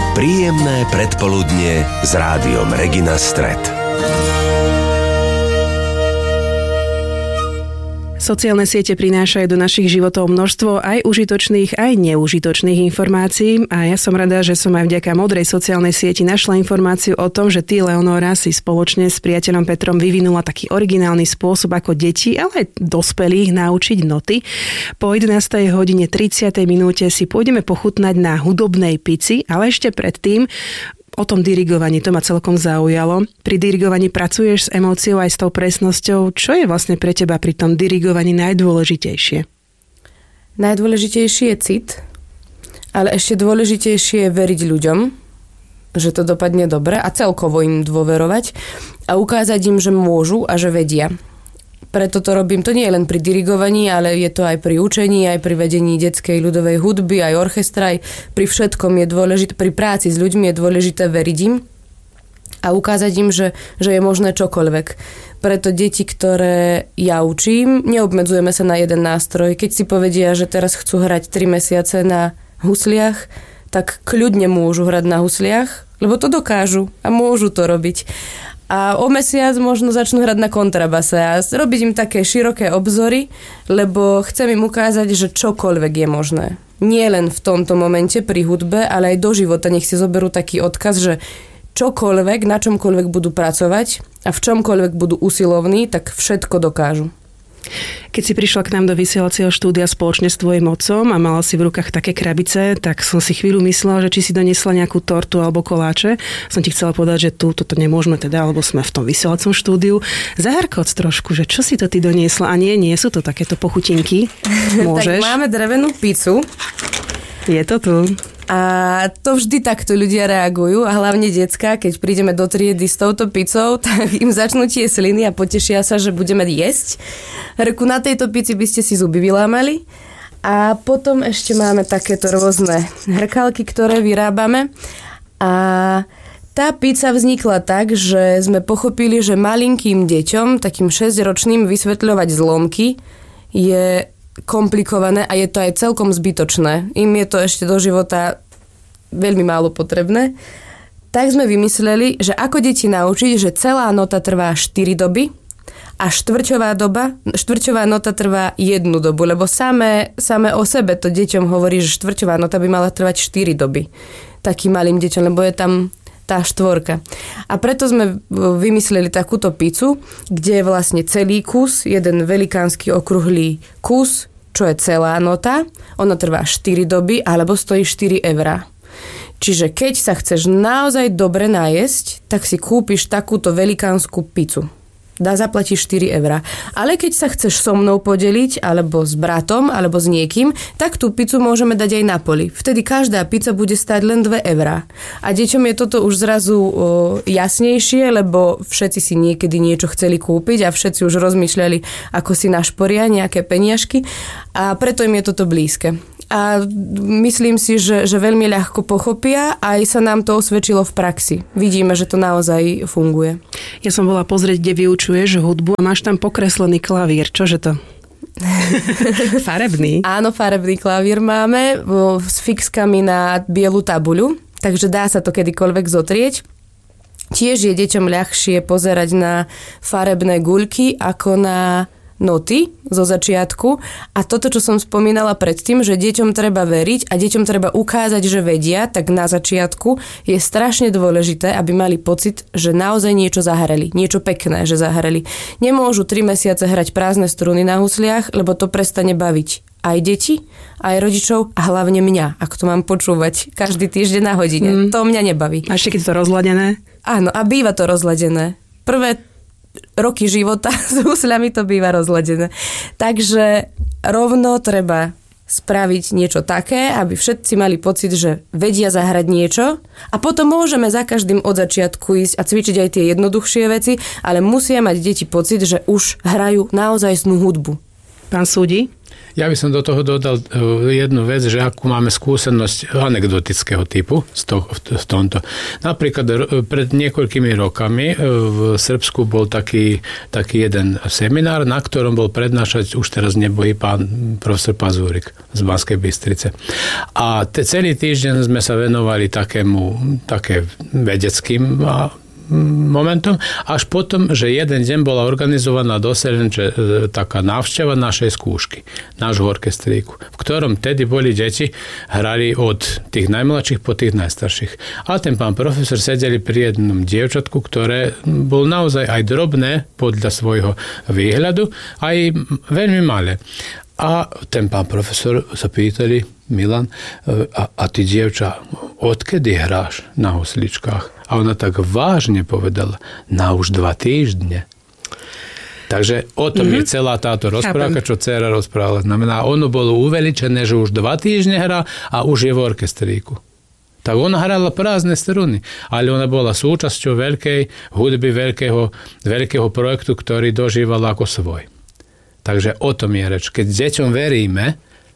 Príjemné predpoludnie s rádiom Regina Stret. Sociálne siete prinášajú do našich životov množstvo aj užitočných, aj neužitočných informácií a ja som rada, že som aj vďaka modrej sociálnej sieti našla informáciu o tom, že ty, Leonóra, si spoločne s priateľom Petrom vyvinula taký originálny spôsob, ako deti, ale aj dospelých naučiť noty. Po 11:30 si pôjdeme pochutnať na hudobnej pici, ale ešte predtým o tom dirigovaní, to ma celkom zaujalo. Pri dirigovaní pracuješ s emóciou aj s tou presnosťou. Čo je vlastne pre teba pri tom dirigovaní najdôležitejšie? Najdôležitejší je cit, ale ešte dôležitejšie je veriť ľuďom, že to dopadne dobre a celkovo im dôverovať a ukázať im, že môžu a že vedia. Preto to robím, to nie je len pri dirigovaní, ale je to aj pri učení, aj pri vedení detskej ľudovej hudby, aj orchestra, aj pri všetkom je dôležité, pri práci s ľuďmi je dôležité veriť im a ukázať im, že je možné čokoľvek. Preto deti, ktoré ja učím, neobmedzujeme sa na jeden nástroj. Keď si povedia, že teraz chcú hrať 3 mesiace na husliach, tak kľudne môžu hrať na husliach, lebo to dokážu a môžu to robiť. A o mesiac možno začnú hrať na kontrabase a robiť im také široké obzory, lebo chcem im ukázať, že čokoľvek je možné. Nie len v tomto momente pri hudbe, ale aj do života. Nech si zoberú taký odkaz, že čokoľvek, na čomkoľvek budú pracovať a v čomkoľvek budú usilovní, tak všetko dokážu. Keď si prišla k nám do vysielacieho štúdia spoločne s tvojim otcom a mala si v rukách také krabice, tak som si chvíľu myslela, že či si doniesla nejakú tortu alebo koláče. Som ti chcela povedať, že toto nemôžeme teda, alebo sme v tom vysielacom štúdiu. Zaharkoc trošku, že čo si to ty doniesla? A nie sú to takéto pochutinky. Môžeš. Tak máme drevenú pizzu. Je to tu. A to vždy takto ľudia reagujú a hlavne decká, keď prídeme do triedy s touto pizzou, tak im začnú tie sliny a potešia sa, že budeme jesť. Reku, na tejto pici by ste si zuby vylámali. A potom ešte máme takéto rôzne hrkalky, ktoré vyrábame. A tá pizza vznikla tak, že sme pochopili, že malinkým deťom, takým 6-ročným, vysvetľovať zlomky je komplikované a je to aj celkom zbytočné. Im je to ešte do života veľmi málo potrebné. Tak sme vymysleli, že ako deti naučiť, že celá nota trvá 4 doby a štvrťová nota trvá 1 dobu, lebo samé o sebe to deťom hovorí, že štvrťová nota by mala trvať 4 doby. Takým malým deťom, lebo je tam tá štvorka. A preto sme vymysleli takúto pizzu, kde je vlastne celý kus, jeden velikánsky okrúhlý kus, čo je celá nota. Ona trvá 4 doby, alebo stojí 4 €. Čiže keď sa chceš naozaj dobre najesť, tak si kúpiš takúto velikánsku pizzu. Zaplatíš 4 €. Ale keď sa chceš so mnou podeliť, alebo s bratom, alebo s niekým, tak tú pizzu môžeme dať aj na poli. Vtedy každá pizza bude stáť len 2 €. A deťom je toto už zrazu jasnejšie, lebo všetci si niekedy niečo chceli kúpiť a všetci už rozmýšľali, ako si našporia nejaké peniažky. A preto im je toto blízke. A myslím si, že veľmi ľahko pochopia a aj sa nám to osvedčilo v praxi. Vidíme, že to naozaj funguje. Ja som bola pozrieť, kde vyučuješ hudbu a máš tam pokreslený klavír. Čože to? Farebný? Áno, farebný klavír máme s fixkami na bielu tabuľu, takže dá sa to kedykoľvek zotrieť. Tiež je deťom ľahšie pozerať na farebné guľky ako na noty zo začiatku a toto, čo som spomínala predtým, že deťom treba veriť a deťom treba ukázať, že vedia, tak na začiatku je strašne dôležité, aby mali pocit, že naozaj niečo zahrali, niečo pekné, že zahrali. Nemôžu 3 mesiace hrať prázdne struny na husliach, lebo to prestane baviť aj deti, aj rodičov a hlavne mňa, ak to mám počúvať každý týždeň na hodine. To mňa nebaví. A ešte keď je to rozladené? Áno, a býva to rozladené. Prvé roky života s husľami to býva rozladené. Takže rovno treba spraviť niečo také, aby všetci mali pocit, že vedia zahrať niečo a potom môžeme za každým od začiatku ísť a cvičiť aj tie jednoduchšie veci, ale musia mať deti pocit, že už hrajú naozajstnú hudbu. Pán súdi? Ja by som do toho dodal jednu vec, že akú máme skúsenosť anekdotického typu v tomto. Napríklad pred niekoľkými rokami v Srbsku bol taký jeden seminár, na ktorom bol prednášať už teraz nebohý pán profesor Pazúrik z Banskej Bystrice. A celý týždeň sme sa venovali také vedeckým momentom, až potom, že jeden deň bola organizovaná do Selenče taká návšteva našej skúšky, nášho orkestríku, v ktorom tedy boli deti, hrali od tých najmladších po tých najstarších. A ten pán profesor sedeli pri jednom dievčatku, ktoré bol naozaj aj drobné podľa svojho výhľadu, aj veľmi malé. A ten pán profesor sa pýtali, Milan, a ty, dievča, odkedy hráš na husličkách? A ona tak vážne povedala, na už 2 týždne. Takže o tom je celá táto rozprávka, čo dcera rozprávala. Znamená, ono bolo uveličené, že už 2 týždne hrá a už je v orkestríku. Tak ona hrala prázdne struny, ale ona bola súčasťou veľkej hudby, veľkého projektu, ktorý dožíval ako svoj. Takže o tom je reč. Keď deťom veríme,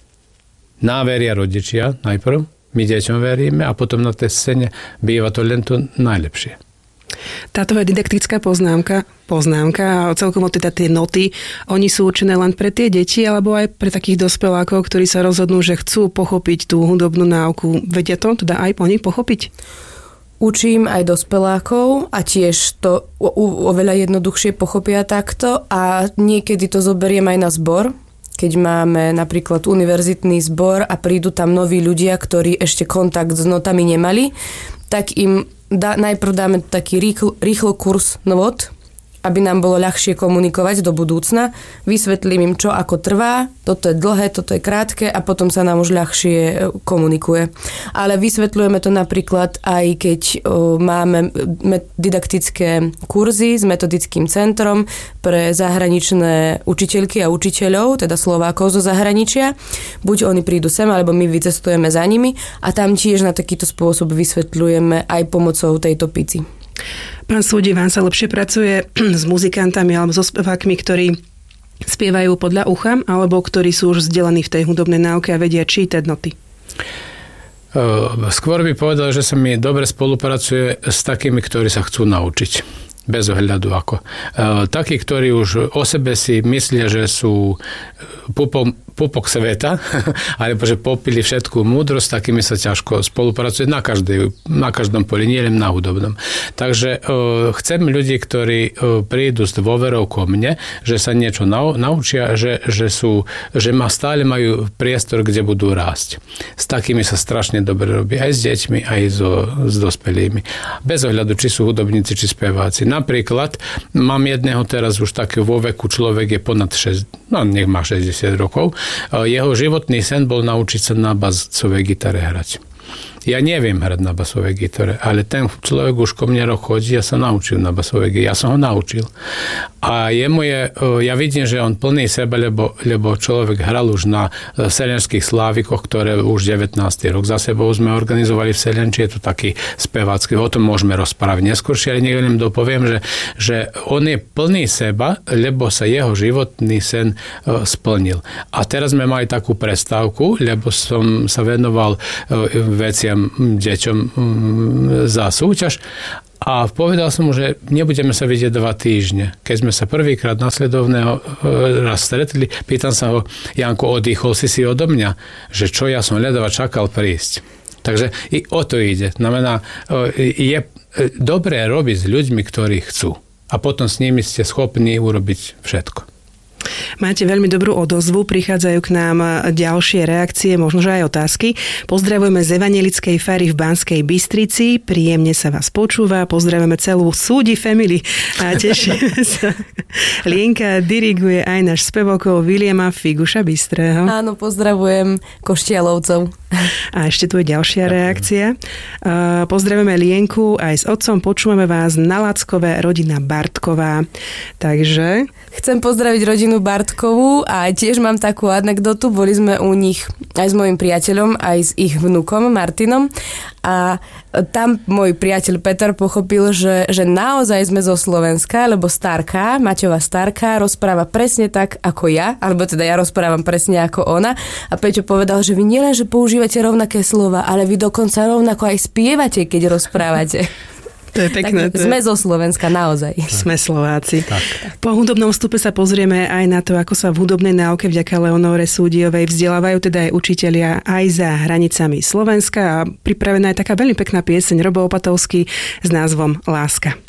veria rodičia najprv, my deťom veríme a potom na tej scéne býva to len to najlepšie. Táto je didaktická poznámka a celkom teda tie noty, oni sú určené len pre tie deti alebo aj pre takých dospelákov, ktorí sa rozhodnú, že chcú pochopiť tú hudobnú náuku. Vedia to teda aj oni pochopiť? Učím aj dospelákov a tiež to oveľa jednoduchšie pochopia takto a niekedy to zoberiem aj na zbor, keď máme napríklad univerzitný zbor a prídu tam noví ľudia, ktorí ešte kontakt s notami nemali, tak im najprv dáme taký rýchlo kurz not, aby nám bolo ľahšie komunikovať do budúcna. Vysvetlím im, čo ako trvá, toto je dlhé, toto je krátke a potom sa nám už ľahšie komunikuje. Ale vysvetľujeme to napríklad aj keď máme didaktické kurzy s metodickým centrom pre zahraničné učiteľky a učiteľov, teda Slovákov zo zahraničia. Buď oni prídu sem, alebo my vycestujeme za nimi a tam tiež na takýto spôsob vysvetľujeme aj pomocou tejto pici. Pán súdi, vám sa lepšie pracuje s muzikantami alebo so spevákmi, ktorí spievajú podľa ucha, alebo ktorí sú už vzdelaní v tej hudobnej náuke a vedia čítať noty? Skôr by povedal, že sa mi dobre spolupracuje s takými, ktorí sa chcú naučiť. Bez ohľadu ako. Takí, ktorí už o sebe si myslia, že sú pupok sveta, alebo že popili všetkú múdrosť, takými sa ťažko spolupracuje na každom poli, nie len na hudobnom. Takže chcem ľudí, ktorí prídu s dôverou ko mne, že sa niečo naučia, že stále majú priestor, kde budú rásť. S takými sa strašne dobre robí, aj s deťmi, aj s dospelými. Bez ohľadu, či sú hudobníci, či speváci. Napríklad, mám jedného teraz už takého vo veku, človek je ponad 60 rokov. Jeho životný sen bol naučiť sa na basovej gitare hrať. Ja neviem hrať na basovej gitare, ale ten človek už ko mne rok chodí a sa naučil na basovej gitare. Ja som ho naučil. A ja vidím, že on plný seba, lebo človek hral už na selenských slávikoch, ktoré už 19. rok za sebou sme organizovali v Selenči. Je to taký spevácky, o tom môžeme rozprávať neskôršie, ale niekde dopoviem, že on je plný seba, lebo sa jeho životný sen splnil. A teraz sme mali takú prestávku, lebo som sa venoval veciam deťom za súťaž a povedal som mu, že nebudeme sa vidieť 2 týždne. Keď sme sa prvýkrát nasledovného raz stretli, pýtam sa ho, Janko, oddychol si odo mňa, že čo ja som ledva čakal prísť. Takže i o to ide. Znamená, je dobré robiť s ľuďmi, ktorí chcú. A potom s nimi ste schopní urobiť všetko. Máte veľmi dobrú odozvu, prichádzajú k nám ďalšie reakcie, možno že aj otázky. Pozdravujeme z Evanjelickej fary v Banskej Bystrici, príjemne sa vás počúva, pozdravujeme celú Súdi family a tešíme sa. Lienka diriguje aj náš spevokov Viliama Figuša Bystrého. Áno, pozdravujem Koštialovcov. A ešte tu je ďalšia reakcia. Pozdravujeme Lienku aj s otcom, počúvame vás na Lackové, rodina Bartková. Takže... Chcem pozdraviť rodinu Bartkovú a tiež mám takú anekdotu. Boli sme u nich aj s mojim priateľom, aj s ich vnukom Martinom A tam môj priateľ Peter pochopil, že naozaj sme zo Slovenska, lebo Starka, Maťová Starka, rozpráva presne tak ako ja, alebo teda ja rozprávam presne ako ona. A Peťo povedal, že vy nielen, že používate rovnaké slova, ale vy dokonca rovnako aj spievate, keď rozprávate. To je pekné. Sme zo Slovenska, naozaj. Sme Slováci. Tak. Po hudobnom vstupe sa pozrieme aj na to, ako sa v hudobnej náuke vďaka Leonore Súdiovej vzdelávajú teda aj učitelia aj za hranicami Slovenska a pripravená je taká veľmi pekná pieseň Robo Opatovský s názvom Láska.